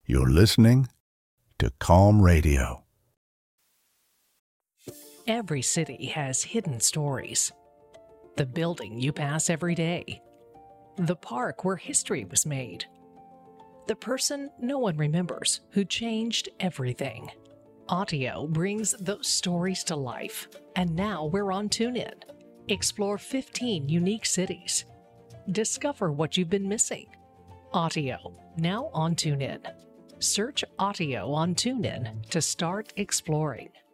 You're listening to Calm Radio. Every city has hidden stories. The building you pass every day. The park where history was made. The person no one remembers who changed everything. Audio brings those stories to life, and now we're on TuneIn. Explore 15 unique cities. Discover what you've been missing. Audio, now on TuneIn. Search Audio on TuneIn to start exploring.